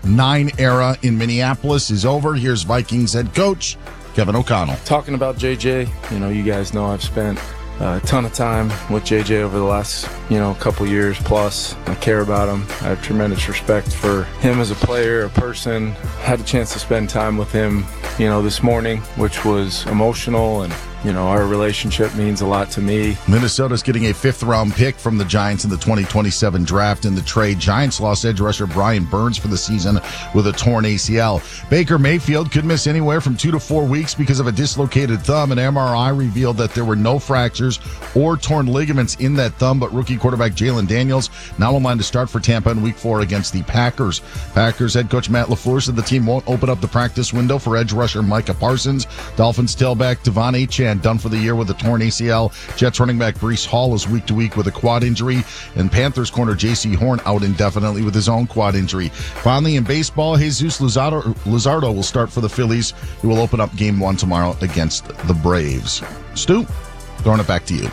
9 era in Minneapolis is over. Here's Vikings head coach Kevin O'Connell. Talking about JJ, you guys know I've spent a ton of time with JJ over the last, couple years plus. I care about him. I have tremendous respect for him as a player, a person. Had a chance to spend time with him, this morning, which was emotional, and our relationship means a lot to me. Minnesota's getting a 5th-round pick from the Giants in the 2027 draft in the trade. Giants lost edge rusher Brian Burns for the season with a torn ACL. Baker Mayfield could miss anywhere from 2 to 4 weeks because of a dislocated thumb. An MRI revealed that there were no fractures or torn ligaments in that thumb, but rookie quarterback Jalen Daniels now in line to start for Tampa in Week 4 against the Packers. Packers head coach Matt LaFleur said the team won't open up the practice window for edge rusher Micah Parsons. Dolphins tailback Devon Achane done for the year with a torn ACL. Jets running back Breece Hall is week to week with a quad injury, and Panthers corner J.C. Horn out indefinitely with his own quad injury. Finally, in baseball, Jesus Luzardo will start for the Phillies. He will open up Game 1 tomorrow against the Braves. Stu, throwing it back to you.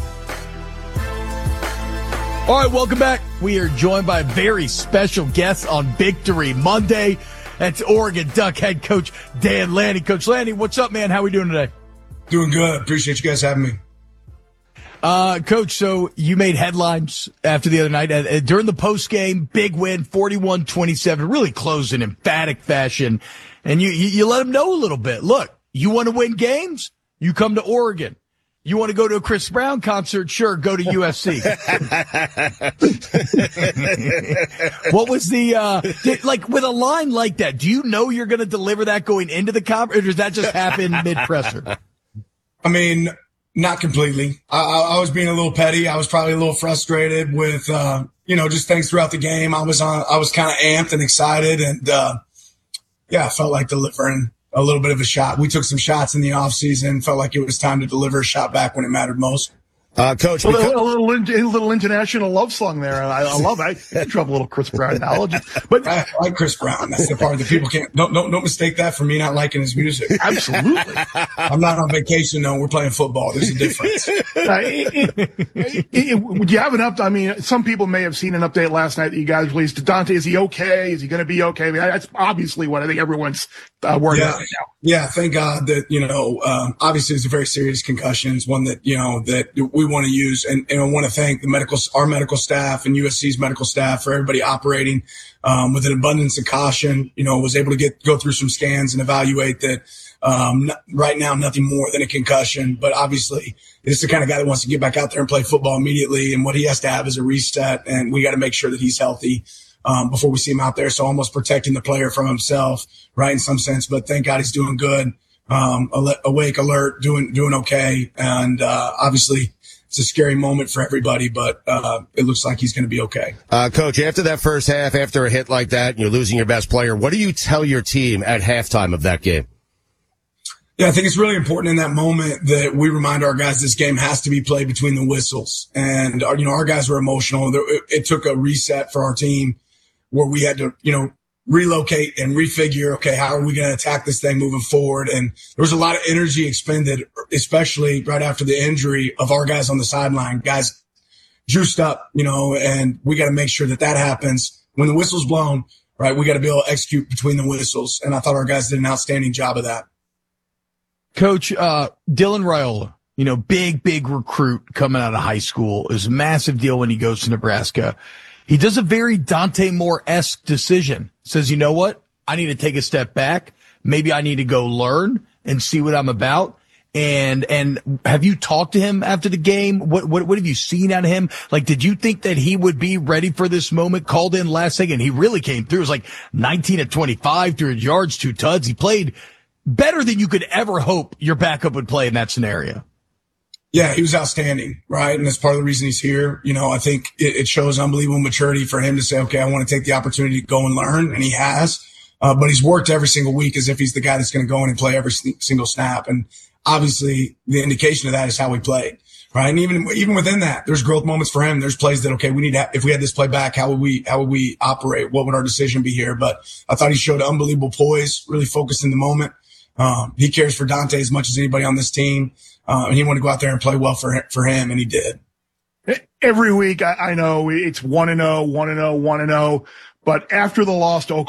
All right, welcome back. We are joined by a very special guest on Victory Monday. That's Oregon Duck head coach Dan Lanning. Coach Lanning, what's up, man? How we doing today? Doing good. Appreciate you guys having me. Coach, so you made headlines after the other night. During the post-game, big win, 41-27, really closed in emphatic fashion. And you let them know a little bit. Look, you want to win games? You come to Oregon. You want to go to a Chris Brown concert? Sure, go to USC. What was with a line like that, do you know you're going to deliver that going into the conference, or does that just happen mid-presser? I mean, not completely. I was being a little petty. I was probably a little frustrated with, just things throughout the game. I was kind of amped and excited, and I felt like delivering a little bit of a shot. We took some shots in the offseason, felt like it was time to deliver a shot back when it mattered most. Coach, a little international love song there. I love it. I drop a little Chris Brown knowledge, but I like Chris Brown. That's the part that people don't mistake that for me not liking his music. Absolutely. I'm not on vacation though. We're playing football. There's a difference. Would you have an update? I mean, some people may have seen an update last night that you guys released. Dante, is he okay? Is he going to be okay? I mean, that's obviously what I think everyone's worried about right now. Yeah, thank God that, obviously it's a very serious concussion. It's one that, that we want to use. And I want to thank our medical staff and USC's medical staff for everybody operating, with an abundance of caution, was able to go through some scans and evaluate that, right now, nothing more than a concussion. But obviously this is the kind of guy that wants to get back out there and play football immediately. And what he has to have is a reset, and we got to make sure that he's healthy before we see him out there. So almost protecting the player from himself, right, in some sense. But thank God he's doing good, awake, alert, doing okay. And obviously it's a scary moment for everybody, but it looks like he's going to be okay. Coach, after that first half, after a hit like that, and you're losing your best player, what do you tell your team at halftime of that game? Yeah, I think it's really important in that moment that we remind our guys this game has to be played between the whistles. And, our guys were emotional. It took a reset for our team where we had to, relocate and refigure, okay, how are we going to attack this thing moving forward? And there was a lot of energy expended, especially right after the injury of our guys on the sideline. Guys juiced up, and we got to make sure that happens. When the whistle's blown, right, we got to be able to execute between the whistles. And I thought our guys did an outstanding job of that. Coach, Dylan Raiola, big recruit coming out of high school. It was a massive deal when he goes to Nebraska. He does a very Dante Moore-esque decision. Says, you know what? I need to take a step back. Maybe I need to go learn and see what I'm about. And have you talked to him after the game? What have you seen out of him? Like, did you think that he would be ready for this moment? Called in last second. He really came through. It was like 19 of 25, 300 yards, 2 tuds. He played better than you could ever hope your backup would play in that scenario. Yeah, he was outstanding, right? And that's part of the reason he's here. I think it shows unbelievable maturity for him to say, okay, I want to take the opportunity to go and learn. And he has, but he's worked every single week as if he's the guy that's going to go in and play every single snap. And obviously the indication of that is how we played, right? And even within that, there's growth moments for him. There's plays that, okay, we need to, if we had this play back, how would we operate? What would our decision be here? But I thought he showed unbelievable poise, really focused in the moment. He cares for Dante as much as anybody on this team. And he wanted to go out there and play well for him, and he did. Every week, I know it's 1-0, but after the loss to Oklahoma,